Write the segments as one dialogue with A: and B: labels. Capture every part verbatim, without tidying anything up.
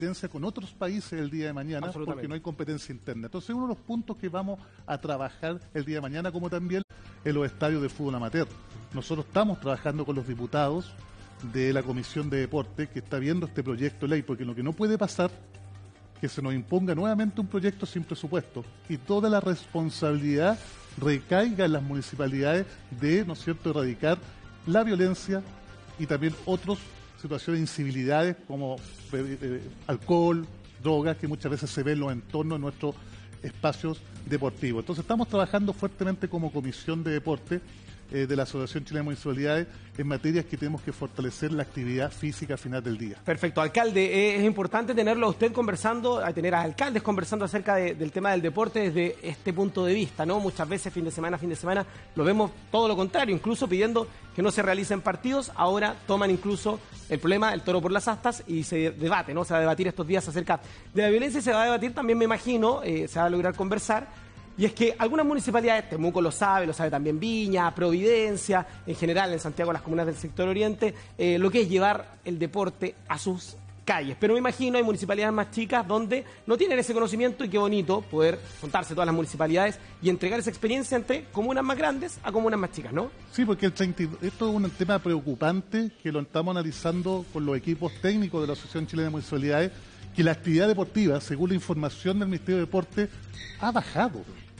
A: con otros países el día de mañana, porque no hay competencia interna. Entonces, uno de los puntos que vamos a trabajar el día de mañana, como también en los estadios de fútbol amateur. Nosotros estamos trabajando con los diputados de la Comisión de Deporte que está viendo este proyecto de ley, porque lo que no puede pasar es que se nos imponga nuevamente un proyecto sin presupuesto y toda la responsabilidad recaiga en las municipalidades de, ¿no es cierto?, erradicar la violencia y también otras situaciones de incivilidades como eh, eh, alcohol, drogas, que muchas veces se ven en los entornos de nuestros espacios deportivos. Entonces estamos trabajando fuertemente como Comisión de Deporte eh, de la Asociación Chilena de Municipalidades en materias que tenemos que fortalecer la actividad física al final del día.
B: Perfecto. Alcalde, eh, es importante tenerlo a usted conversando, a tener a alcaldes conversando acerca de, del tema del deporte desde este punto de vista, ¿no? Muchas veces fin de semana, fin de semana, lo vemos todo lo contrario, incluso pidiendo que no se realicen partidos, ahora toman incluso el problema, el toro por las astas, y se debate, ¿no? Se va a debatir estos días acerca de la violencia y se va a debatir también, me imagino, eh, se va a lograr conversar. Y es que algunas municipalidades, Temuco lo sabe, lo sabe también Viña, Providencia, en general en Santiago las comunas del sector oriente, eh, lo que es llevar el deporte a sus calles. Pero me imagino hay municipalidades más chicas donde no tienen ese conocimiento y qué bonito poder juntarse todas las municipalidades y entregar esa experiencia entre comunas más grandes a comunas más chicas, ¿no?
A: Sí, porque el treinta, esto es un tema preocupante que lo estamos analizando con los equipos técnicos de la Asociación Chilena de Municipalidades, que la actividad deportiva, según la información del Ministerio de Deporte, ha bajado.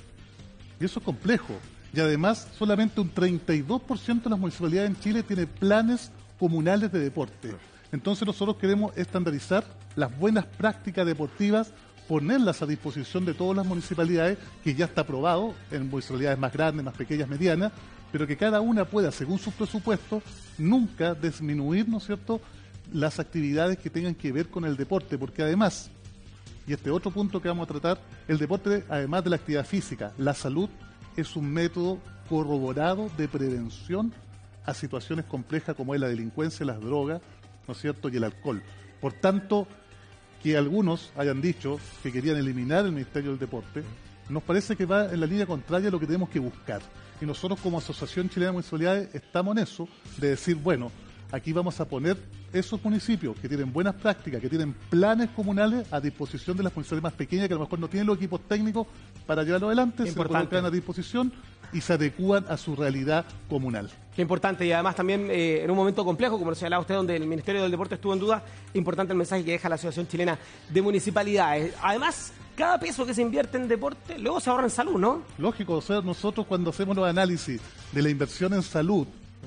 A: Y eso es complejo. Y además, solamente un treinta y dos por ciento de las municipalidades en Chile tiene planes comunales de deporte. Entonces nosotros queremos estandarizar las buenas prácticas deportivas, ponerlas a disposición de todas las municipalidades, que ya está aprobado en municipalidades más grandes, más pequeñas, medianas, pero que cada una pueda, según su presupuesto, nunca disminuir, ¿no es cierto?, las actividades que tengan que ver con el deporte, porque además, y este otro punto que vamos a tratar, el deporte, además de la actividad física, la salud es un método corroborado de prevención a situaciones complejas como es la delincuencia, las drogas, ¿no es cierto?, y el alcohol. Por tanto, que algunos hayan dicho que querían eliminar el Ministerio del Deporte, nos parece que va en la línea contraria a lo que tenemos que buscar. Y nosotros como Asociación Chilena de Municipalidades estamos en eso, de decir, bueno, aquí vamos a poner esos municipios que tienen buenas prácticas, que tienen planes comunales a disposición de las municipalidades más pequeñas, que a lo mejor no tienen los equipos técnicos para llevarlo adelante, se lo colocan a disposición y se adecúan a su realidad comunal.
B: Qué importante, y además también eh, en un momento complejo, como lo señalaba usted, donde el Ministerio del Deporte estuvo en duda, importante el mensaje que deja la Asociación Chilena de Municipalidades. Además, cada peso que se invierte en deporte, luego se ahorra en salud, ¿no?
A: Lógico, o sea, nosotros cuando hacemos los análisis de la inversión en salud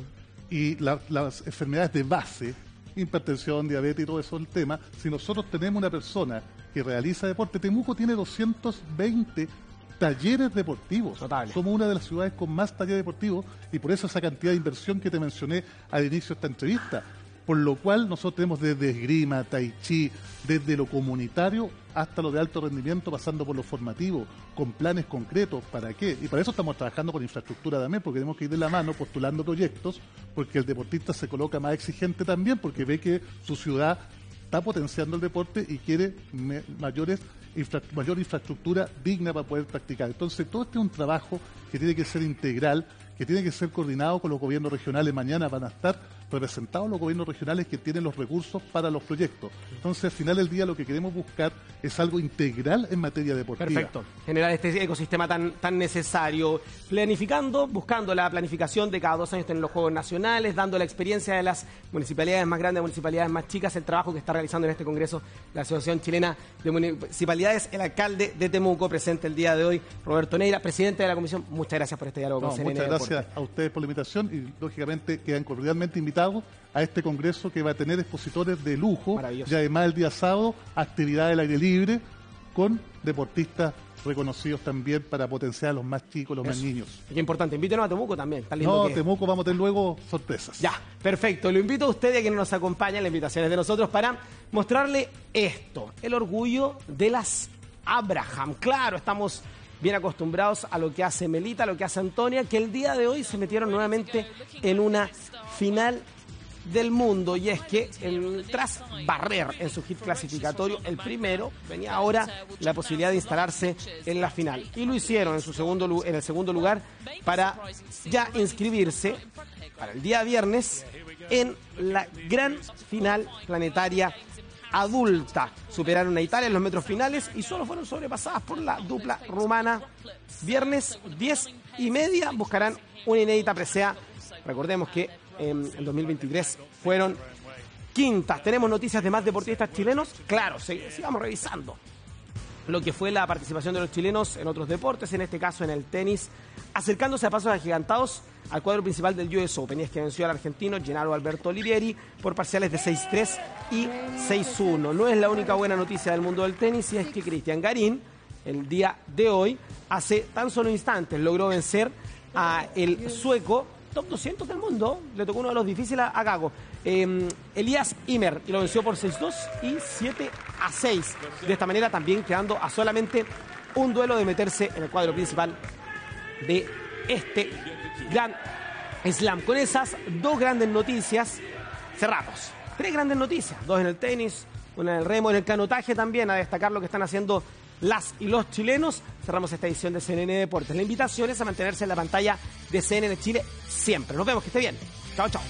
A: y la, las enfermedades de base, hipertensión, diabetes y todo eso el tema, si nosotros tenemos una persona que realiza deporte, Temuco tiene doscientos veinte talleres deportivos.
B: Notable.
A: Somos una de las ciudades con más talleres deportivos y por eso esa cantidad de inversión que te mencioné al inicio de esta entrevista. Por lo cual nosotros tenemos desde esgrima, tai chi, desde lo comunitario hasta lo de alto rendimiento, pasando por lo formativo, con planes concretos. ¿Para qué? Y para eso estamos trabajando con infraestructura también, porque tenemos que ir de la mano postulando proyectos, porque el deportista se coloca más exigente también, porque ve que su ciudad está potenciando el deporte y quiere me, mayores infra, mayor infraestructura digna para poder practicar. Entonces, todo este es un trabajo que tiene que ser integral, que tiene que ser coordinado con los gobiernos regionales. Mañana van a estar representados los gobiernos regionales que tienen los recursos para los proyectos. Entonces, al final del día, lo que queremos buscar es algo integral en materia deportiva.
B: Perfecto. Generar este ecosistema tan, tan necesario. Planificando, buscando la planificación de cada dos años tener los Juegos Nacionales, dando la experiencia de las municipalidades más grandes, municipalidades más chicas, el trabajo que está realizando en este Congreso la Asociación Chilena de Municipalidades. El alcalde de Temuco, presente el día de hoy, Roberto Neira, presidente de la comisión. Muchas gracias por este diálogo
A: no,
B: con C N N
A: Muchas gracias
B: Deporte.
A: a ustedes por la invitación y, lógicamente, quedan cordialmente invitados a este congreso que va a tener expositores de lujo y además el día sábado actividad del aire libre con deportistas reconocidos también para potenciar a los más chicos, los Eso. más niños.
B: Qué importante, invítenos a Temuco también. Tan lindo
A: no,
B: que
A: Temuco vamos a tener luego sorpresas.
B: Ya, perfecto. Lo invito a usted y a quienes nos acompañan, la invitación es de nosotros para mostrarle esto, el orgullo de las Abraham. Claro, estamos bien acostumbrados a lo que hace Melita, a lo que hace Antonia, que el día de hoy se metieron nuevamente en una final del mundo, y es que el, tras barrer en su hit clasificatorio el primero, venía ahora la posibilidad de instalarse en la final, y lo hicieron en su segundo en el segundo lugar para ya inscribirse para el día viernes en la gran final planetaria adulta. Superaron a Italia en los metros finales y solo fueron sobrepasadas por la dupla rumana. Viernes diez y media buscarán una inédita presea. Recordemos que en el dos mil veintitrés fueron quintas. ¿Tenemos noticias de más deportistas chilenos? Claro, sigamos revisando lo que fue la participación de los chilenos en otros deportes, en este caso en el tenis, acercándose a pasos agigantados al cuadro principal del U S Open. Y es que venció al argentino Gennaro Alberto Olivieri por parciales de seis tres y seis uno. No es la única buena noticia del mundo del tenis, y es que Cristian Garín, el día de hoy, hace tan solo instantes, logró vencer a el sueco top doscientos del mundo. Le tocó uno de los difíciles a Gago, eh, Elias Ymer, y lo venció por seis dos y siete a seis. De esta manera también quedando a solamente un duelo de meterse en el cuadro principal de este gran slam. Con esas dos grandes noticias cerramos. Tres grandes noticias, dos en el tenis, una en el remo, en el canotaje también, a destacar lo que están haciendo las y los chilenos. Cerramos esta edición de C N N Deportes. La invitación es a mantenerse en la pantalla de C N N Chile siempre. Nos vemos, que esté bien. Chao, chao.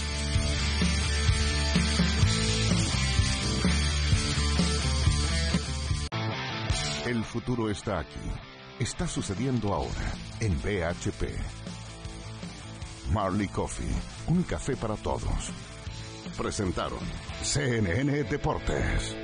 C: El futuro está aquí. Está sucediendo ahora en B H P. Marley Coffee, un café para todos. Presentaron C N N Deportes.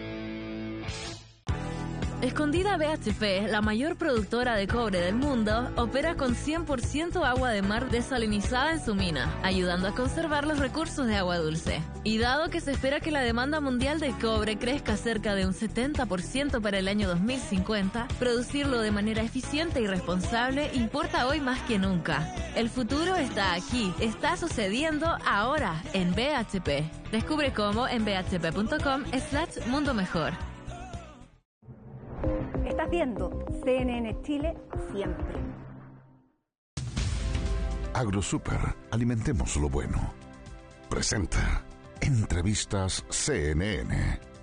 D: Escondida B H P, la mayor productora de cobre del mundo, opera con cien por ciento agua de mar desalinizada en su mina, ayudando a conservar los recursos de agua dulce. Y dado que se espera que la demanda mundial de cobre crezca cerca de un setenta por ciento para el año dos mil cincuenta, producirlo de manera eficiente y responsable importa hoy más que nunca. El futuro está aquí, está sucediendo ahora en B H P. Descubre cómo en bhp.com slash mundo mejor.
E: Estás viendo C N N Chile siempre.
C: AgroSuper, alimentemos lo bueno. Presenta Entrevistas C N N.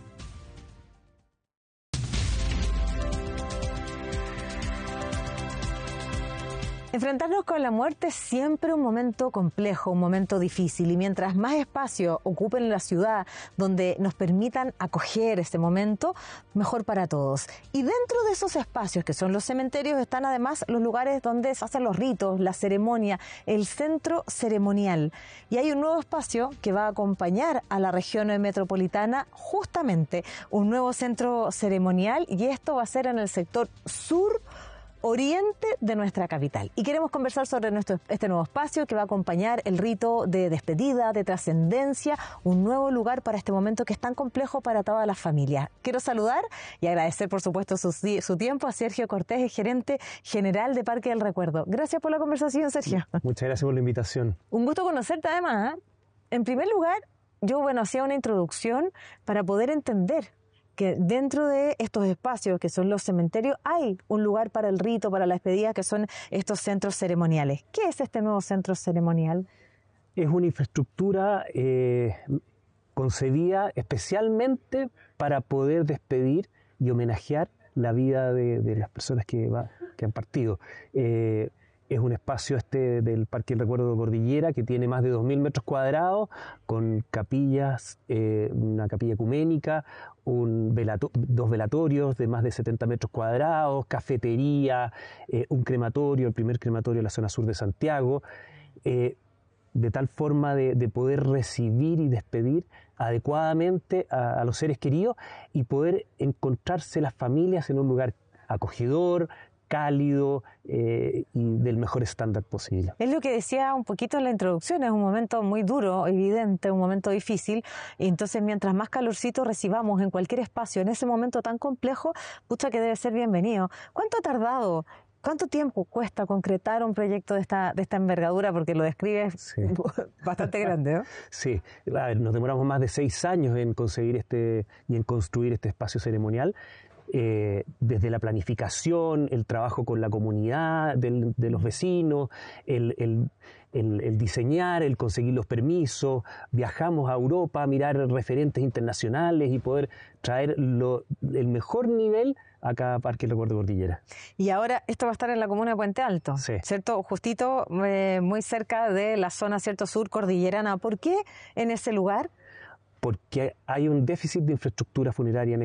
F: Enfrentarnos con la muerte es siempre un momento complejo, un momento difícil, y mientras más espacio ocupen la ciudad donde nos permitan acoger este momento, mejor para todos. Y dentro de esos espacios que son los cementerios están además los lugares donde se hacen los ritos, la ceremonia, el centro ceremonial. Y hay un nuevo espacio que va a acompañar a la región metropolitana, justamente un nuevo centro ceremonial, y esto va a ser en el sector sur oriente de nuestra capital. Y queremos conversar sobre nuestro, este nuevo espacio que va a acompañar el rito de despedida, de trascendencia, un nuevo lugar para este momento que es tan complejo para todas las familias. Quiero saludar y agradecer, por supuesto, su, su tiempo a Sergio Cortés, gerente general de Parque del Recuerdo. Gracias por la conversación, Sergio.
G: Muchas gracias por la invitación.
F: Un gusto conocerte además, ¿eh? En primer lugar, yo, bueno, hacía una introducción para poder entender que dentro de estos espacios que son los cementerios hay un lugar para el rito, para la despedida, que son estos centros ceremoniales. ¿Qué es este nuevo centro ceremonial?
G: Es una infraestructura eh, concebida especialmente para poder despedir y homenajear la vida de, de las personas que, va, que han partido. Eh, Es un espacio este del Parque del Recuerdo de Cordillera que tiene más de dos mil metros cuadrados, con capillas, eh, una capilla ecuménica, un velato- dos velatorios de más de setenta metros cuadrados, cafetería, eh, un crematorio, el primer crematorio de la zona sur de Santiago, eh, de tal forma de, de poder recibir y despedir adecuadamente a, a los seres queridos y poder encontrarse las familias en un lugar acogedor, cálido eh, y del mejor estándar posible.
F: Es lo que decía un poquito en la introducción, es un momento muy duro, evidente, un momento difícil, y entonces mientras más calorcito recibamos en cualquier espacio, en ese momento tan complejo, pucha que debe ser bienvenido. ¿Cuánto ha tardado? ¿Cuánto tiempo cuesta concretar un proyecto de esta, de esta envergadura? Porque lo describes sí. bastante grande, ¿no?
G: Sí, a ver, nos demoramos más de seis años en conseguir este y en construir este espacio ceremonial. Eh, desde la planificación, el trabajo con la comunidad del, de los vecinos, el, el, el, el diseñar, el conseguir los permisos, viajamos a Europa a mirar referentes internacionales y poder traer lo, el mejor nivel a cada Parque del Recuerdo de Cordillera.
F: Y ahora esto va a estar en la comuna de Puente Alto,
G: sí. ¿Cierto?
F: Justito, eh, muy cerca de la zona, ¿cierto?, sur cordillerana. ¿Por qué en ese lugar?
G: porque hay un déficit de infraestructura funeraria en